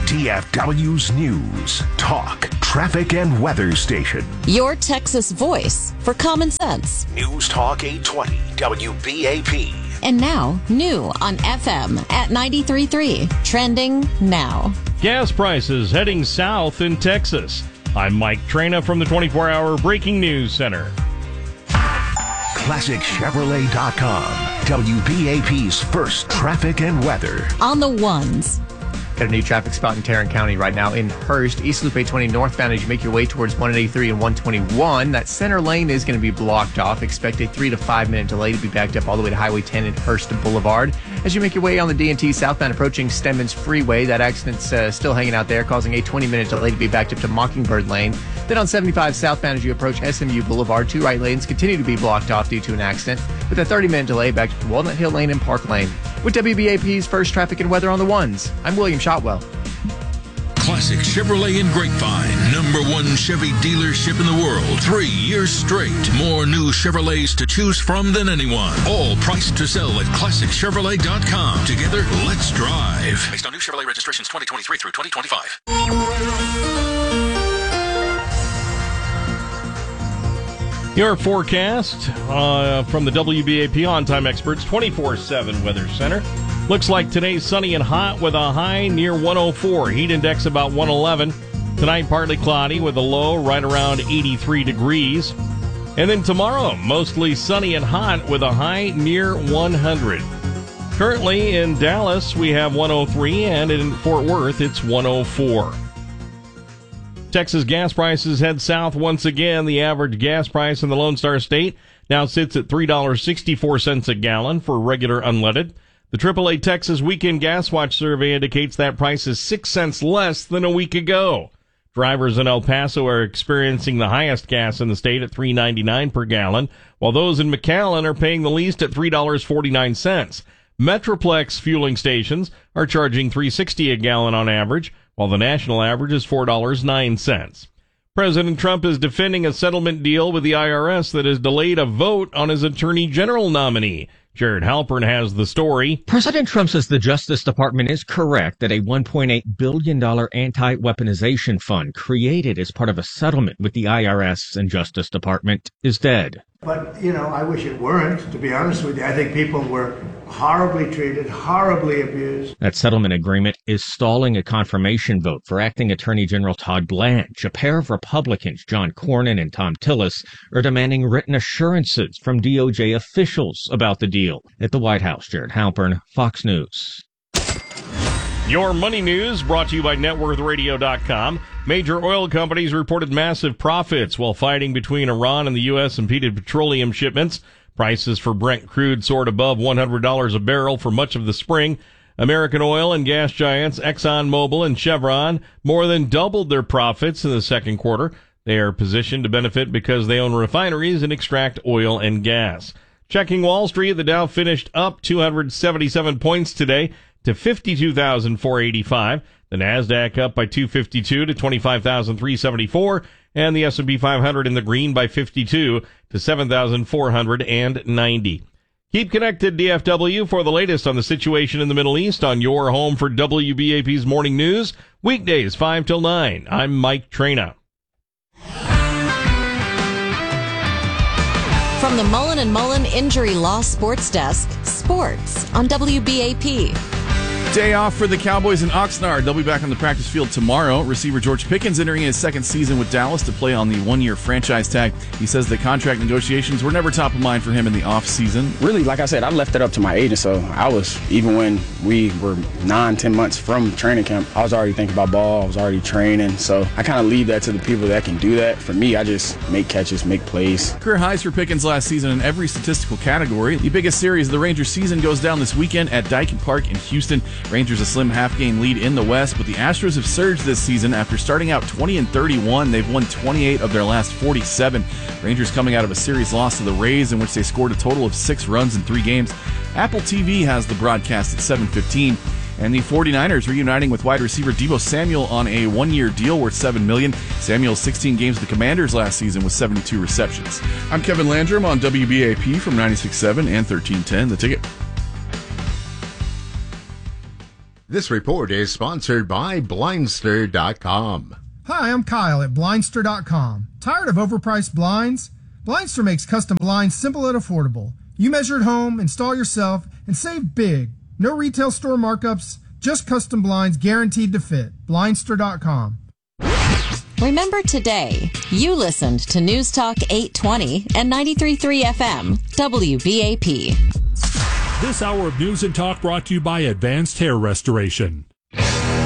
DFW's News, Talk, Traffic, and Weather Station. Your Texas voice for common sense. News Talk 820 WBAP. And now, new on FM at 93.3. Trending now. Gas prices heading south in Texas. I'm Mike Trena from the 24-hour Breaking News Center. ClassicChevrolet.com. WBAP's first traffic and weather. On the ones. Got a new traffic spot in Tarrant County right now in Hurst. East Loop 820 northbound as you make your way towards 183 and 121. That center lane is going to be blocked off. Expect a 3 to 5 minute delay to be backed up all the way to Highway 10 and Hurst Boulevard. As you make your way on the D&T southbound approaching Stedman's Freeway, that accident's still hanging out there, causing a 20-minute delay to be backed up to Mockingbird Lane. Then on 75 southbound as you approach SMU Boulevard, 2 right lanes continue to be blocked off due to an accident, with a 30-minute delay back to Walnut Hill Lane and Park Lane. With WBAP's first traffic and weather on the ones, I'm William Shotwell. Classic Chevrolet in Grapevine, #1 Chevy dealership in the world, 3 years straight. More new Chevrolets to choose from than anyone. All priced to sell at ClassicChevrolet.com. Together, let's drive. Based on new Chevrolet registrations 2023 through 2025. Your forecast from the WBAP On-Time Experts 24/7 Weather Center. Looks like today's sunny and hot with a high near 104. Heat index about 111. Tonight partly cloudy with a low right around 83 degrees. And then tomorrow mostly sunny and hot with a high near 100. Currently in Dallas we have 103 and in Fort Worth it's 104. Texas gas prices head south once again. The average gas price in the Lone Star State now sits at $3.64 a gallon for regular unleaded. The AAA Texas Weekend Gas Watch survey indicates that price is 6 cents less than a week ago. Drivers in El Paso are experiencing the highest gas in the state at $3.99 per gallon, while those in McAllen are paying the least at $3.49. Metroplex fueling stations are charging $3.60 a gallon on average, while the national average is $4.09. President Trump is defending a settlement deal with the IRS that has delayed a vote on his Attorney General nominee. Jared Halpern has the story. President Trump says the Justice Department is correct that a $1.8 billion anti-weaponization fund created as part of a settlement with the IRS and Justice Department is dead. But, I wish it weren't, to be honest with you. I think people were horribly treated, horribly abused. That settlement agreement is stalling a confirmation vote for Acting Attorney General Todd Blanche. A pair of Republicans, John Cornyn and Tom Tillis, are demanding written assurances from DOJ officials about the deal. At the White House, Jared Halpern, Fox News. Your money news brought to you by NetWorthRadio.com. Major oil companies reported massive profits while fighting between Iran and the U.S. impeded petroleum shipments. Prices for Brent crude soared above $100 a barrel for much of the spring. American oil and gas giants ExxonMobil and Chevron more than doubled their profits in the second quarter. They are positioned to benefit because they own refineries and extract oil and gas. Checking Wall Street, the Dow finished up 277 points today to 52,485. The Nasdaq up by 252 to 25,374, and the S&P 500 in the green by 52 to 7,490. Keep connected, DFW, for the latest on the situation in the Middle East on your home for WBAP's Morning News, weekdays 5 till 9. I'm Mike Trena. From the Mullen & Mullen Injury Law Sports Desk, sports on WBAP. Day off for the Cowboys in Oxnard. They'll be back on the practice field tomorrow. Receiver George Pickens entering his second season with Dallas to play on the one-year franchise tag. He says the contract negotiations were never top of mind for him in the offseason. Really, like I said, I left it up to my agent, so I was, even when we were 9-10 months from training camp, I was already thinking about ball, I was already training, so I kind of leave that to the people that can do that. For me, I just make catches, make plays. Career highs for Pickens last season in every statistical category. The biggest series of the Rangers season goes down this weekend at Daikin Park in Houston. Rangers a slim half-game lead in the West, but the Astros have surged this season. After starting out 20-31, they've won 28 of their last 47. Rangers coming out of a series loss to the Rays in which they scored a total of 6 runs in 3 games. Apple TV has the broadcast at 7:15. And the 49ers reuniting with wide receiver Deebo Samuel on a one-year deal worth $7 million. Samuel's 16 games with the Commanders last season with 72 receptions. I'm Kevin Landrum on WBAP from 96.7 and 1310. The Ticket. This report is sponsored by Blindster.com. Hi, I'm Kyle at Blindster.com. Tired of overpriced blinds? Blindster makes custom blinds simple and affordable. You measure at home, install yourself, and save big. No retail store markups, just custom blinds guaranteed to fit. Blindster.com. Remember today, you listened to News Talk 820 and 93.3 FM, WBAP. This hour of News and Talk brought to you by Advanced Hair Restoration.